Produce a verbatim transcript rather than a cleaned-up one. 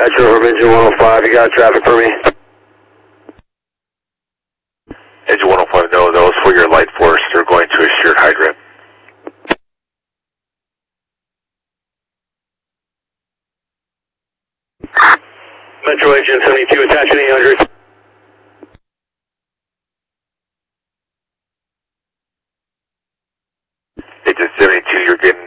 Metro from engine one oh five, you got traffic for me? Engine one oh five, no, those for your light force. They're going to a shared hydrant. Metro Agent seventy-two, attaching eight hundred. Agent seventy-two, you're getting